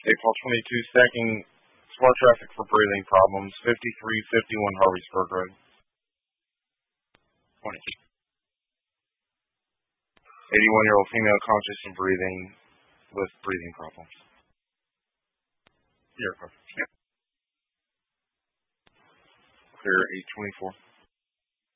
April 22, stacking smart traffic for breathing problems, 5351 Harveysburg Road. 20. 81-year-old female conscious and breathing with breathing problems. Here, yep. Clear 824.